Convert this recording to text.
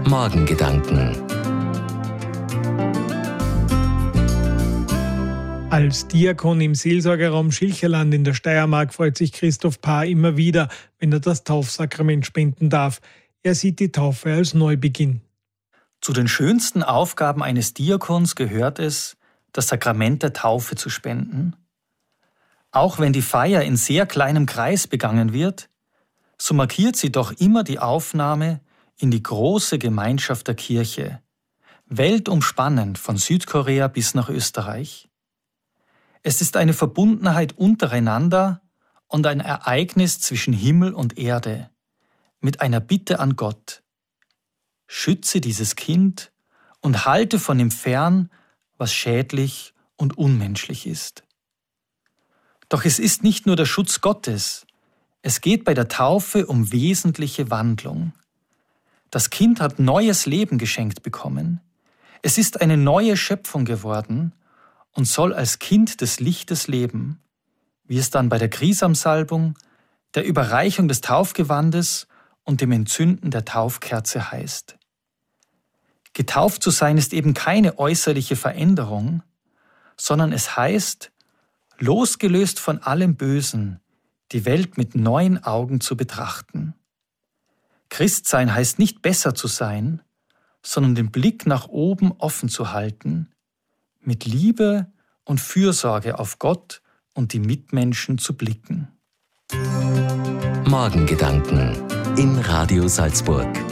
Morgengedanken. Als Diakon im Seelsorgerraum Schilcherland in der Steiermark freut sich Christoph Paar immer wieder, wenn er das Taufsakrament spenden darf. Er sieht die Taufe als Neubeginn. Zu den schönsten Aufgaben eines Diakons gehört es, das Sakrament der Taufe zu spenden. Auch wenn die Feier in sehr kleinem Kreis begangen wird, so markiert sie doch immer die Aufnahme in die große Gemeinschaft der Kirche, weltumspannend von Südkorea bis nach Österreich. Es ist eine Verbundenheit untereinander und ein Ereignis zwischen Himmel und Erde, mit einer Bitte an Gott: Schütze dieses Kind und halte von ihm fern, was schädlich und unmenschlich ist. Doch es ist nicht nur der Schutz Gottes, es geht bei der Taufe um wesentliche Wandlung. Das Kind hat neues Leben geschenkt bekommen, es ist eine neue Schöpfung geworden und soll als Kind des Lichtes leben, wie es dann bei der Krisamsalbung, der Überreichung des Taufgewandes und dem Entzünden der Taufkerze heißt. Getauft zu sein ist eben keine äußerliche Veränderung, sondern es heißt, losgelöst von allem Bösen, die Welt mit neuen Augen zu betrachten. Christsein heißt nicht besser zu sein, sondern den Blick nach oben offen zu halten, mit Liebe und Fürsorge auf Gott und die Mitmenschen zu blicken. Morgengedanken in Radio Salzburg.